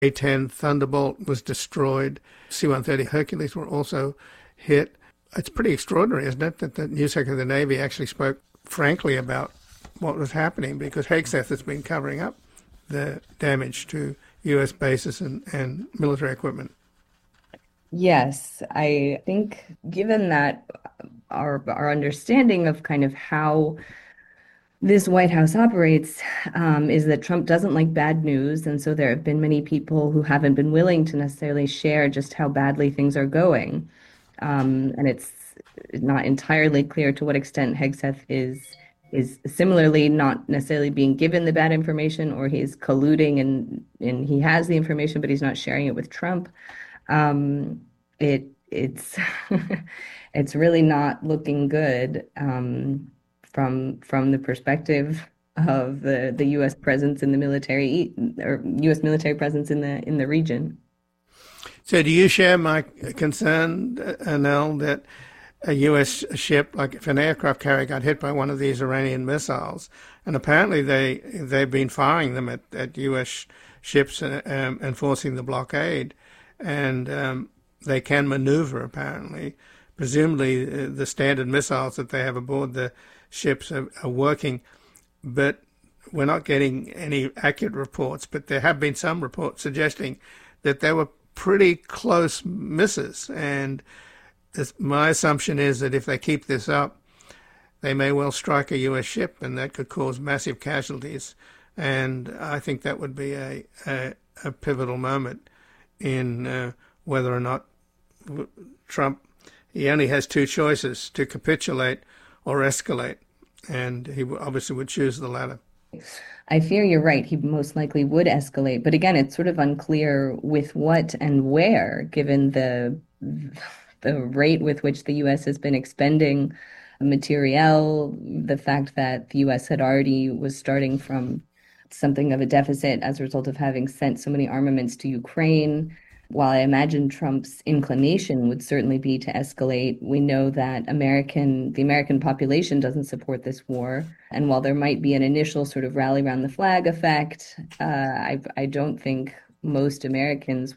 A-10 Thunderbolt was destroyed. C-130 Hercules were also hit. It's pretty extraordinary, isn't it, that the new Secretary of the Navy actually spoke frankly about what was happening, because Hegseth has been covering up the damage to U.S. bases and military equipment. Yes, I think given that our understanding of kind of how this White House operates is that Trump doesn't like bad news. And so there have been many people who haven't been willing to necessarily share just how badly things are going. And it's not entirely clear to what extent Hegseth is similarly not necessarily being given the bad information, or he's colluding and he has the information, but he's not sharing it with Trump. It's it's really not looking good from the perspective of the U.S. presence in the military, or U.S. military presence in the region. So do you share my concern, Anel, that a U.S. ship, like if an aircraft carrier got hit by one of these Iranian missiles, and apparently they've been firing them at U.S. ships enforcing the blockade, and they can maneuver apparently. Presumably the standard missiles that they have aboard the ships are working, but we're not getting any accurate reports. But there have been some reports suggesting that they were pretty close misses, and my assumption is that if they keep this up, they may well strike a U.S. ship, and that could cause massive casualties. And I think that would be a pivotal moment in whether or not Trump, he only has two choices: to capitulate or escalate, and he obviously would choose the latter. I fear you're right. He most likely would escalate, but again, it's sort of unclear with what and where, given the rate with which the U.S. has been expending materiel, the fact that the U.S. had already was starting from something of a deficit as a result of having sent so many armaments to Ukraine. While I imagine Trump's inclination would certainly be to escalate, we know that the American population doesn't support this war. And while there might be an initial sort of rally around the flag effect, I don't think most Americans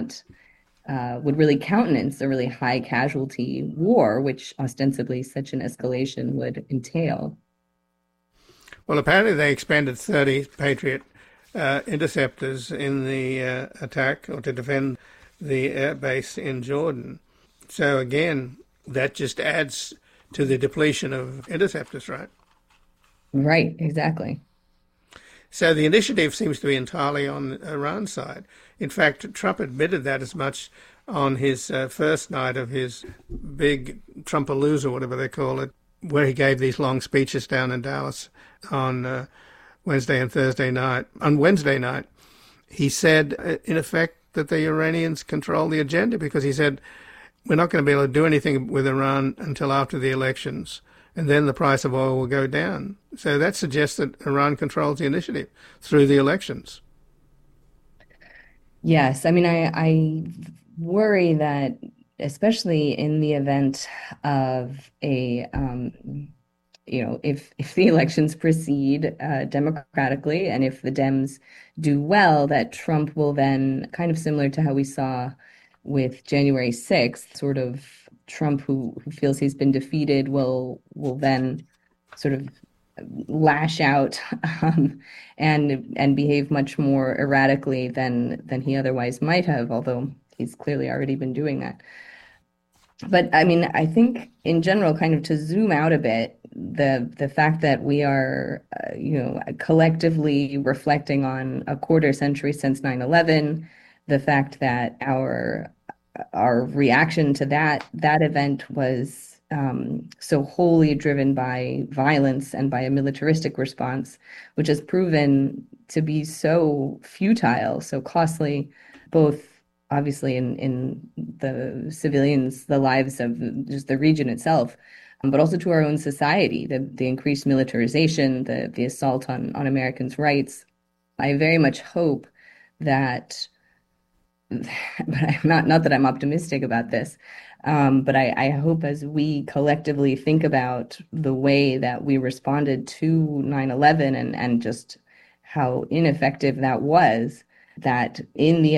would really countenance a really high casualty war, which ostensibly such an escalation would entail. Well, apparently they expended 30 Patriot interceptors in the attack, or to defend the air base in Jordan. So again, that just adds to the depletion of interceptors, right? Right, exactly. So the initiative seems to be entirely on Iran's side. In fact, Trump admitted that as much on his first night of his big Trumpalooza, whatever they call it, where he gave these long speeches down in Dallas on Wednesday and Thursday night. On Wednesday night, he said, in effect, that the Iranians control the agenda, because he said, we're not going to be able to do anything with Iran until after the elections, and then the price of oil will go down. So that suggests that Iran controls the initiative through the elections. Yes, I mean, I worry that, especially in the event of if the elections proceed democratically, and if the Dems do well, that Trump will then, kind of similar to how we saw with January 6th, sort of Trump who feels he's been defeated will then sort of lash out and behave much more erratically than he otherwise might have, although he's clearly already been doing that. But I mean, I think in general, kind of to zoom out a bit, the fact that we are, collectively reflecting on a quarter century since 9/11, the fact that our reaction to that event was so wholly driven by violence and by a militaristic response, which has proven to be so futile, so costly, both obviously in the lives of just the region itself, but also to our own society, the increased militarization, the assault on Americans' rights. I very much hope that, but I'm not that I'm optimistic about this, but I hope as we collectively think about the way that we responded to 9/11 and just how ineffective that was, that in the